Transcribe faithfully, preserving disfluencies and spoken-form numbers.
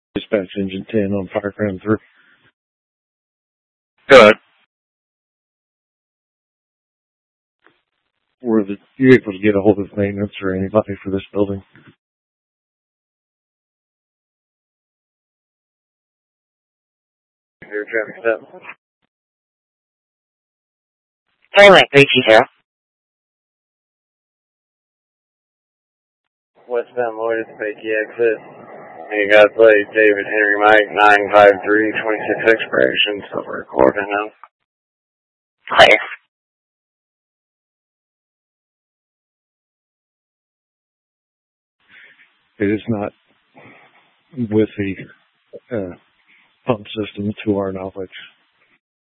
Dispatch engine ten on Firecrown three. Good. Were the, you able to get a hold of maintenance or anybody for this building? Your traffic stop. Starlight three two zero. Westbound Lloyd at the Fakey exit. You got plate David Henry Mike nine five three twenty-six expiration. So we're recording now. Clear. It is not with the uh, pump system to our knowledge.